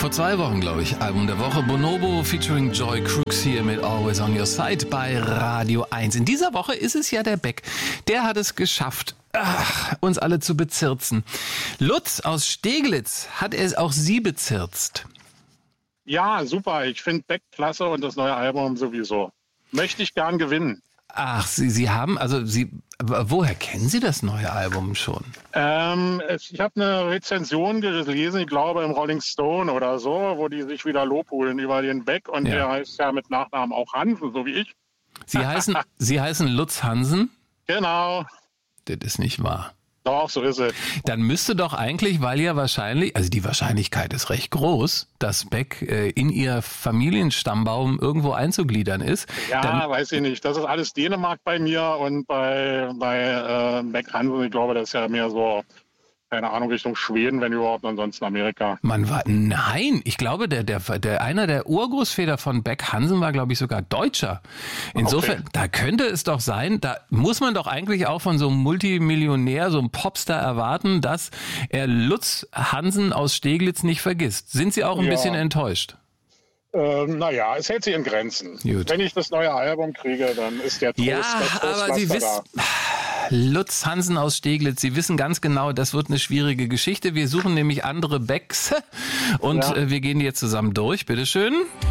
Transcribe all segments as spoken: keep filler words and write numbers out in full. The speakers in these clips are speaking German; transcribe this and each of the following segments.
vor zwei Wochen, glaube ich, Album der Woche. Bonobo featuring Joy Crooks hier mit Always on Your Side bei Radio eins. In dieser Woche ist es ja der Beck. Der hat es geschafft, ach, uns alle zu bezirzen. Lutz aus Steglitz hat es auch Sie bezirzt. Ja, super. Ich finde Beck klasse und das neue Album sowieso. Möchte ich gern gewinnen. Ach, Sie, Sie haben, also Sie, woher kennen Sie das neue Album schon? Ähm, ich habe eine Rezension gelesen, ich glaube im Rolling Stone oder so, wo die sich wieder lobhudeln über den Beck und ja. Der heißt ja mit Nachnamen auch Hansen, so wie ich. Sie heißen, Sie heißen Lutz Hansen? Genau. Das ist nicht wahr. Doch, so ist es. Dann müsste doch eigentlich, weil ja wahrscheinlich, also die Wahrscheinlichkeit ist recht groß, dass Beck äh, in Ihr Familienstammbaum irgendwo einzugliedern ist. Ja, dann, weiß ich nicht. Das ist alles Dänemark bei mir und bei, bei äh, Beck Hansen, ich glaube, das ist ja mehr so, keine Ahnung, Richtung Schweden, wenn überhaupt, ansonsten Amerika. Man war, nein, ich glaube, der, der, der, einer der Urgroßväter von Beck Hansen war, glaube ich, sogar Deutscher. Insofern, okay. Da könnte es doch sein, da muss man doch eigentlich auch von so einem Multimillionär, so einem Popstar erwarten, dass er Lutz Hansen aus Steglitz nicht vergisst. Sind Sie auch ein ja. bisschen enttäuscht? Ähm, naja, es hält sich in Grenzen. Gut. Wenn ich das neue Album kriege, dann ist der Trost, ja, das Trost aber Sie wissen, Lutz Hansen aus Steglitz, Sie wissen ganz genau, das wird eine schwierige Geschichte. Wir suchen nämlich andere Becks und ja. äh, wir gehen die jetzt zusammen durch. Bitteschön.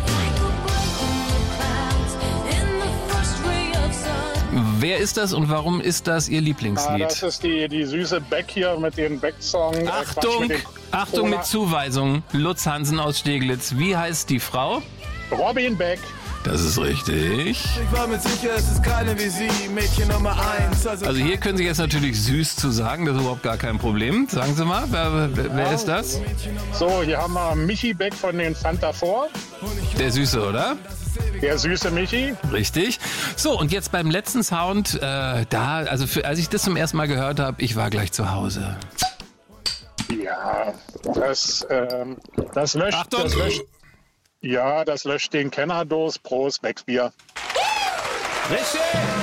Wer ist das und warum ist das Ihr Lieblingslied? Ah, das ist die, die süße Beck hier mit den Beck-Song. Achtung, mit Achtung mit Zuweisung. Lutz Hansen aus Steglitz. Wie heißt die Frau? Robin Beck. Das ist richtig. Ich war mir sicher, es ist keine wie Sie, Mädchen Nummer eins. Also, also hier können Sie jetzt natürlich süß zu sagen, das ist überhaupt gar kein Problem. Sagen Sie mal, wer, wer ja. ist das? So, hier haben wir Michi Beck von den Fanta Four. Der Süße, oder? Der süße Michi. Richtig. So, und jetzt beim letzten Sound, äh, da, also für, als ich das zum ersten Mal gehört habe, ich war gleich zu Hause. Ja, das, ähm, das löscht, Achtung. das löscht. Ja, das löscht den Kennerdos. Prost, Beckbier. Richtig!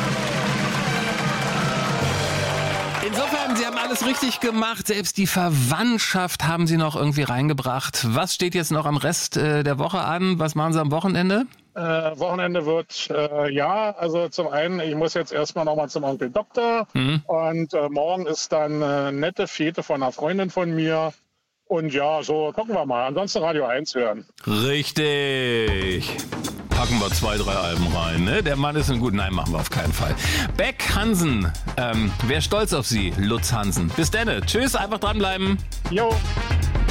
Insofern, Sie haben alles richtig gemacht. Selbst die Verwandtschaft haben Sie noch irgendwie reingebracht. Was steht jetzt noch am Rest äh, der Woche an? Was machen Sie am Wochenende? Äh, Wochenende wird, äh, ja, also zum einen, ich muss jetzt erstmal nochmal zum Onkel Doktor. Mhm. Und äh, morgen ist dann eine nette Fete von einer Freundin von mir. Und ja, so gucken wir mal. Ansonsten Radio eins hören. Richtig. Packen wir zwei, drei Alben rein. Ne? Der Mann ist ein gut. Nein, machen wir auf keinen Fall. Beck Hansen. Ähm, wer stolz auf Sie? Lutz Hansen. Bis denne. Tschüss, einfach dranbleiben. Jo.